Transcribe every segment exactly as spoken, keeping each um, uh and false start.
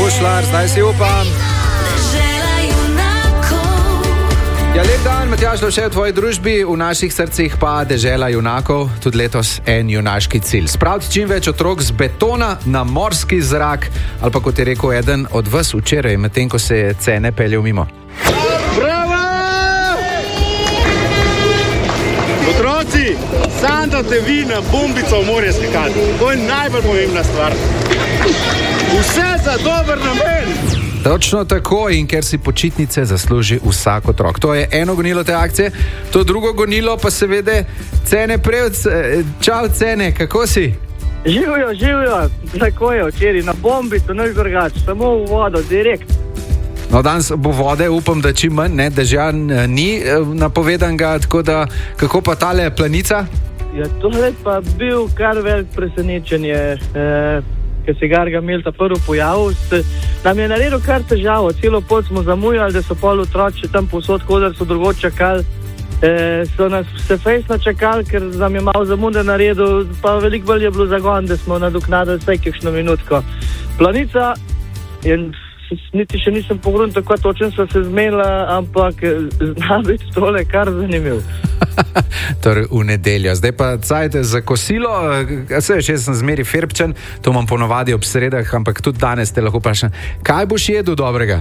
Pušlar, zdaj si upam. Ja, lep dan, Matjaž Lovše v tvoji družbi, v naših srcih pa dežela junakov, tudi letos en junaški cilj. Spraviti čim več otrok z betona na morski zrak, ali pa kot je rekel eden od vas včeraj, medtem ko se je Cene peljal mimo. Bravo! Otroci, sandate vi na bombico v morje skakati. To je najbolj pomembna stvar. Vse za dober namen. Točno tako, in ker si počitnice zasluži vsak otrok. To je eno gonilo te akcije, to drugo gonilo pa seveda Cene Prevc. Čau Cene, kako si? Živijo, živijo, tako je včeraj, na bombico, nič drugače, samo v vodo, direkt. No, danes bo vode, upam, da čim manj, ne, dežja ni napovedanga, tako da, kako pa tale planica? Ja, tole pa bil kar velik presenečenje, eh, ker se Garga imel ta prvi pojavil, nam je naredil kar težavo, celo pot smo zamujali, da so pol otroči tam povsod hodili, so drugo čakali, e, so nas se fejsno čakali, ker nam je malo zamude naredil, pa veliko bolj je bilo zagon, da smo nadoknadili vsaj kakšno minutko. Planica, je, niti še nisem pogledal, tako točno so se zmenila, ampak zna biti tole kar zanimiv. Torej v nedeljo. Zdaj pa cajte za kosilo. Se veš, jaz sem zmeri ferbčen, to imam ponovadi ob sredah, ampak tudi danes te lahko vprašam, kaj boš jedel dobrega?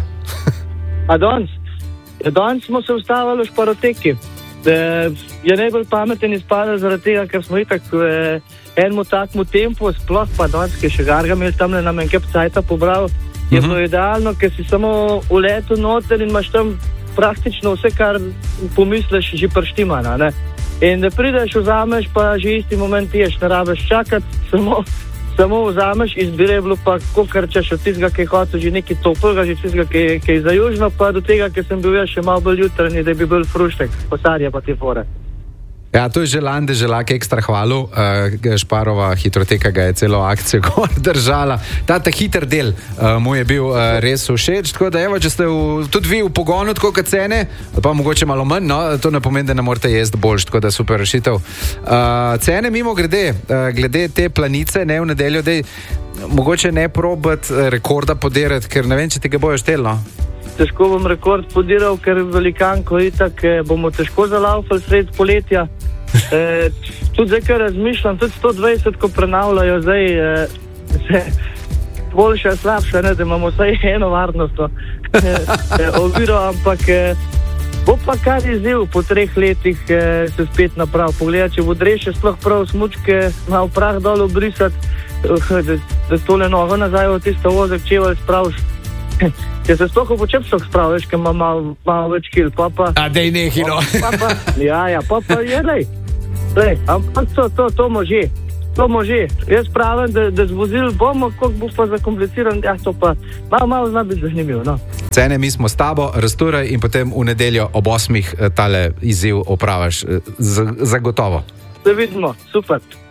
A danes? Danes smo se ustavili v Šparoteki. E, je najbolj pameten izpadel zaradi tega, ker smo itak e, enemu takmu tempu, sploh pa danes, ki še Garga imel tam nam en kep cajta pobral, je uh-huh. bilo idealno, ker si samo v letu noter in imaš tam praktično vse, kar pomisliš, že prštimana, ne? In da prideš, vzameš, pa že isti moment ješ, ne rabiš čakati, samo, samo vzameš, izbire je bilo pa kokarčeš od tistega, ki je hotel že nekaj toplega, že tistega, ki, ki je za južno, pa do tega, ki sem bil jaz še malo bolj jutranji, da bi bil fruštek, posarja pa te fore. Ja, to je Želan Deželak ekstra hvalil, uh, Šparova hitroteka ga je celo akcijo gor držala. Ta, ta hiter del uh, mu je bil uh, res všeč, tako da evo, če ste v, tudi vi v pogonu, tako kot Cene, pa mogoče malo manj, no, to ne pomeni, da ne morate jesti boljš, tako da super rešitev. Uh, Cene mimo grede, uh, glede te planice, ne v nedeljo, dej, mogoče ne probat rekorda podirati, ker ne vem, če ti ga bojo štelno. Težko bom rekord podiral, ker velikanko itak eh, bomo težko zalaufali sred poletja. Eh, tudi zdaj, kar razmišljam, tudi sto dvajset, ko prenavljajo zdaj, eh, se boljša, slabša, ne, da imamo vsaj eno varnost eh, oviro, ampak eh, bo pa kar izziv po treh letih eh, se spet naprav. Pogledaj, če bo dreše sploh prav smučke, malo prah dol obrisati, eh, da, da tole nogo nazaj v tisto vozek čevalj spraviš. Če se sploh v počepšok spraviš, ker ima malo, malo več kil, pa pa... A dej nehi, no. Pa, pa, ja, ja, pa pa je, dej. Dej, ampak to, to, to može. To može. Jaz pravim, da, da z vozil bomo, koliko bo pa zakompliciran, ja, to pa malo, malo zna biti zanimivo, no. Cene, mi smo s tabo, razturaj in potem v nedeljo ob osmih tale izziv opravaš. Zagotovo. Se vidimo, super.